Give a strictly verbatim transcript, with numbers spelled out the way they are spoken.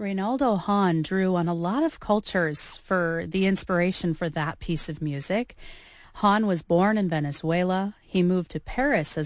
Reynaldo Hahn drew on a lot of cultures for the inspiration for that piece of music. Hahn was born in Venezuela. He moved to Paris as